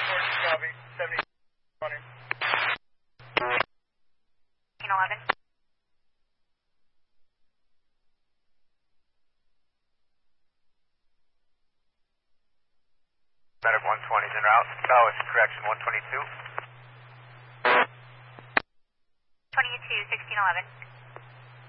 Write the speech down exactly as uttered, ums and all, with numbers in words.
Copy, seventy, twenty. fifteen eleven. Medic one twenty is en route. South correction one twenty-two. twenty-two, sixteen eleven.